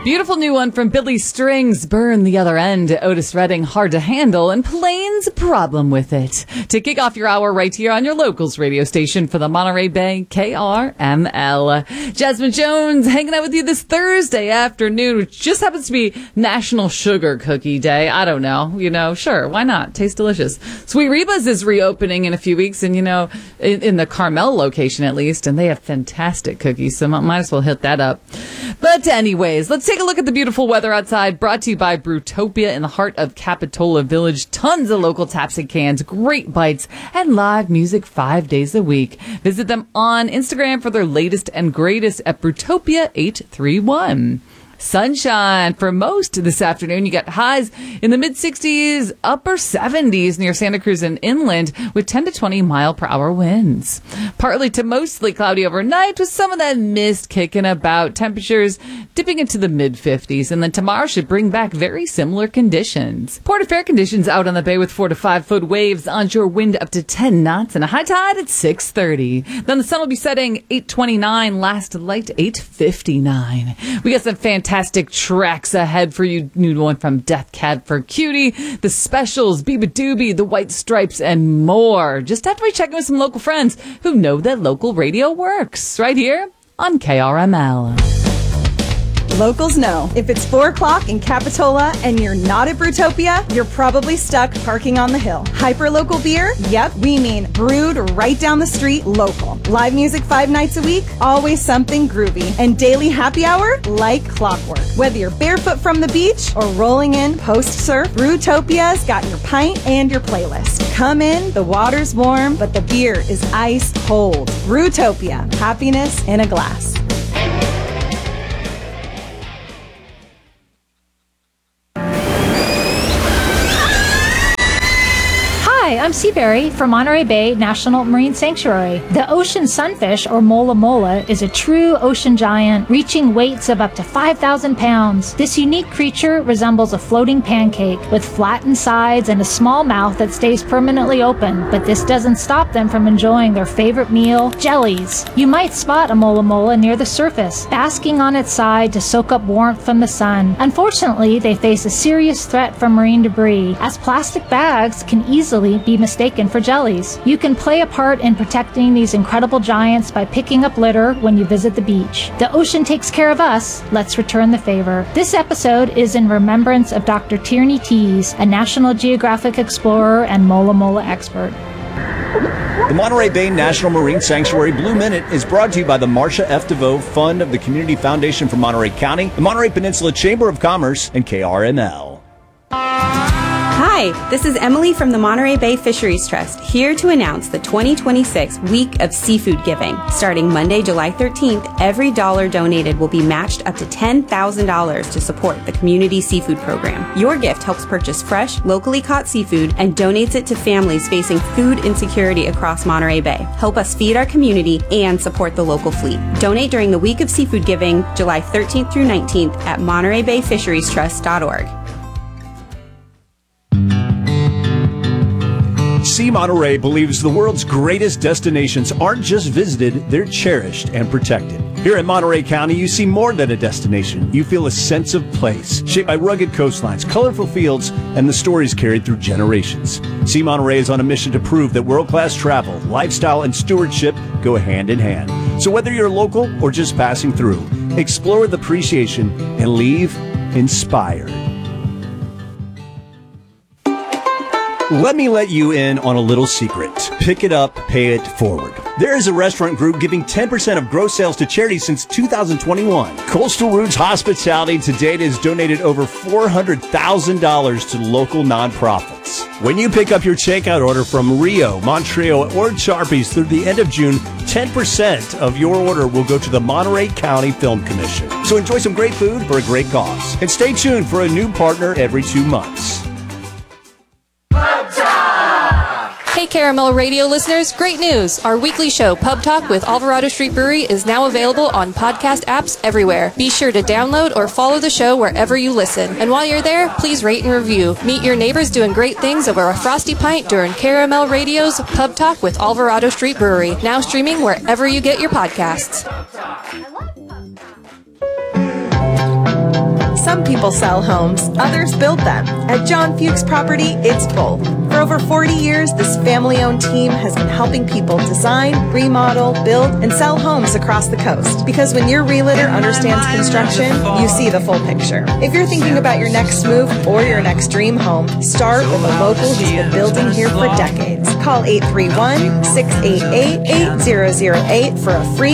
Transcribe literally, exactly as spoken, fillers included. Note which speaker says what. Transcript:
Speaker 1: Beautiful new one from Billy Strings, Burn the Other End, Otis Redding, Hard to Handle, and Plains, Problem with It. To kick off your hour right here on your locals radio station for the Monterey Bay, K R M L. Jasmine Jones hanging out with you this Thursday afternoon, which just happens to be National Sugar Cookie Day. I don't know, you know, sure, why not? Tastes delicious. Sweet Reba's is reopening in a few weeks, and you know, in, in the Carmel location at least, and they have fantastic cookies, so might as well hit that up. But anyways, let's take a look at the beautiful weather outside, brought to you by Brewtopia in the heart of Capitola Village. Tons of local taps and cans, great bites, and live music five days a week. Visit them on Instagram for their latest and greatest at Brewtopia eight three one. Sunshine for most this afternoon. You got highs in the mid sixties, upper seventies near Santa Cruz and inland with ten to twenty mile per hour winds. Partly to mostly cloudy overnight with some of that mist kicking about. Temperatures dipping into the mid fifties. And then tomorrow should bring back very similar conditions. Port of Fair conditions out on the bay with four to five foot waves. Onshore wind up to ten knots and a high tide at six thirty. Then the sun will be setting eight twenty-nine. Last light eight fifty-nine. We got some fantastic Fantastic tracks ahead for you. New one from Death Cat for Cutie, The Specials, Biba Doobie, The White Stripes, and more. Just after we check in with some local friends who know that local radio works. Right here on K R M L.
Speaker 2: Locals know. If it's four o'clock in Capitola and you're not at Brewtopia, you're probably stuck parking on the hill. Hyper-local beer? Yep, we mean brewed right down the street, local. Live music five nights a week? Always something groovy. And daily happy hour? Like clockwork. Whether you're barefoot from the beach or rolling in post-surf, Brewtopia's got your pint and your playlist. Come in, the water's warm, but the beer is ice cold. Brewtopia. Happiness in a glass.
Speaker 3: Hi, I'm Seaberry from Monterey Bay National Marine Sanctuary. The ocean sunfish, or mola mola, is a true ocean giant, reaching weights of up to five thousand pounds. This unique creature resembles a floating pancake with flattened sides and a small mouth that stays permanently open, but this doesn't stop them from enjoying their favorite meal, jellies. You might spot a mola mola near the surface, basking on its side to soak up warmth from the sun. Unfortunately, they face a serious threat from marine debris, as plastic bags can easily be mistaken for jellies. You can play a part in protecting these incredible giants by picking up litter when you visit the beach. The ocean takes care of us. Let's return the favor. This episode is in remembrance of Doctor Tierney Tees, a National Geographic explorer and mola mola expert.
Speaker 4: The Monterey Bay National Marine Sanctuary Blue Minute is brought to you by the Marcia F. DeVoe Fund of the Community Foundation for Monterey County, the Monterey Peninsula Chamber of Commerce, and K R M L.
Speaker 5: Hi, this is Emily from the Monterey Bay Fisheries Trust, here to announce the twenty twenty-six Week of Seafood Giving. Starting Monday, July thirteenth, every dollar donated will be matched up to ten thousand dollars to support the Community Seafood Program. Your gift helps purchase fresh, locally caught seafood and donates it to families facing food insecurity across Monterey Bay. Help us feed our community and support the local fleet. Donate during the Week of Seafood Giving, July thirteenth through nineteenth at monterey bay fisheries trust dot org.
Speaker 4: Sea Monterey believes the world's greatest destinations aren't just visited, they're cherished and protected. Here in Monterey County, you see more than a destination. You feel a sense of place, shaped by rugged coastlines, colorful fields, and the stories carried through generations. Sea Monterey is on a mission to prove that world-class travel, lifestyle, and stewardship go hand in hand. So whether you're local or just passing through, explore with appreciation and leave inspired. Let me let you in on a little secret. Pick it up, pay it forward. There is a restaurant group giving ten percent of gross sales to charity since two thousand twenty-one. Coastal Roots Hospitality to date has donated over four hundred thousand dollars to local nonprofits. When you pick up your takeout order from Rio, Montreal, or Charpies through the end of June, ten percent of your order will go to the Monterey County Film Commission. So enjoy some great food for a great cause. And stay tuned for a new partner every two months.
Speaker 6: Hey Caramel Radio listeners, great news! Our weekly show, Pub Talk with Alvarado Street Brewery, is now available on podcast apps everywhere. Be sure to download or follow the show wherever you listen. And while you're there, please rate and review. Meet your neighbors doing great things over a frosty pint during Caramel Radio's Pub Talk with Alvarado Street Brewery, now streaming wherever you get your podcasts.
Speaker 2: Some people sell homes, others build them. At John Fuchs Property, it's both. For over forty years, this family-owned team has been helping people design, remodel, build, and sell homes across the coast. Because when your realtor understands construction, you see the full picture. If you're thinking about your next move or your next dream home, start with a local who's been building here for decades. Call eight three one, six eight eight, eight zero zero eight for a free